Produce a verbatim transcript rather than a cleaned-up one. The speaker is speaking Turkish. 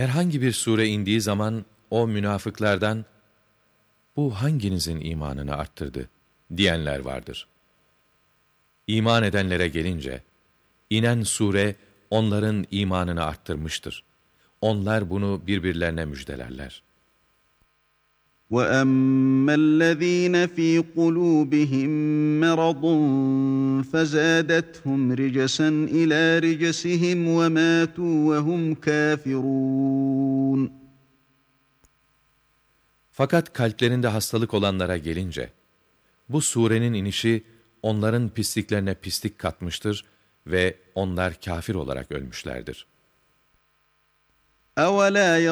Herhangi bir sure indiği zaman o münafıklardan, bu hanginizin imanını arttırdı diyenler vardır. İman edenlere gelince, inen sure onların imanını arttırmıştır. Onlar bunu birbirlerine müjdelerler. وَأَمَّا الَّذ۪ينَ ف۪ي قُلُوبِهِمْ مَرَضٌ فَزَادَتْهُمْ رِجَسًا اِلَى رِجَسِهِمْ وَمَاتُوا وَهُمْ كَافِرُونَ. Fakat kalplerinde hastalık olanlara gelince, bu surenin inişi onların pisliklerine pislik katmıştır ve onlar kafir olarak ölmüşlerdir. أَوَلَا